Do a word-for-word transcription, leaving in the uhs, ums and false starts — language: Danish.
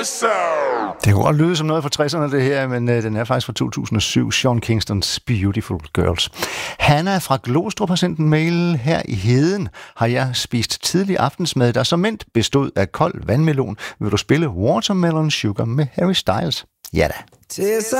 Det kunne godt lyde som noget fra tresserne, det her, men øh, den er faktisk fra to tusind og syv. Sean Kingstons Beautiful Girls. Hanna fra Glostrup har sendt en mail. Her i Heden har jeg spist tidlig aftensmad, der som ment bestod af kold vandmelon. Vil du spille Watermelon Sugar med Harry Styles? Ja da.